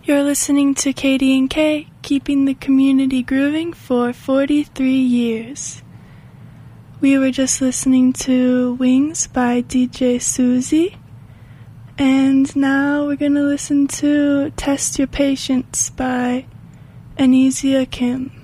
You're listening to Katie and Kay, keeping the community grooving for 43 years. We were just listening to Wings by DJ Susie, and now we're going to listen to Test Your Patience by Anesia Kim.